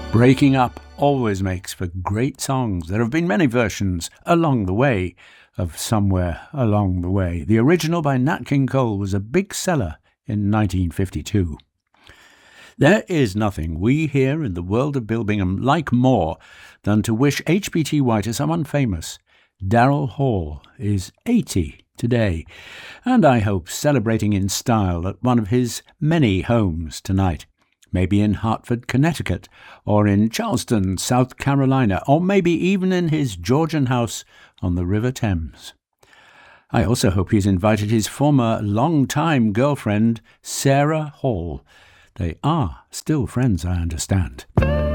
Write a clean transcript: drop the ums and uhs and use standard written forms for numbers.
Breaking Up always makes for great songs. There have been many versions along the way of Somewhere Along the Way. The original by Nat King Cole was a big seller in 1952. There is nothing we here in the world of Bill Bingham like more than to wish HBTY to someone famous. Daryl Hall is 80 today, and I hope celebrating in style at one of his many homes tonight. Maybe in Hartford, Connecticut, or in Charleston, South Carolina, or maybe even in his Georgian house on the River Thames. I also hope he's invited his former long-time girlfriend, Sarah Hall. They are still friends, I understand.